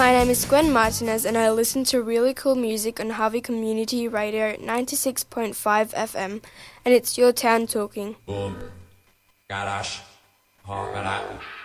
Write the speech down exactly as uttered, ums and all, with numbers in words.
My name is Gwen Martinez and I listen to really cool music on Harvey Community Radio ninety-six point five F M, and it's your town talking. Boom. Garage. Hard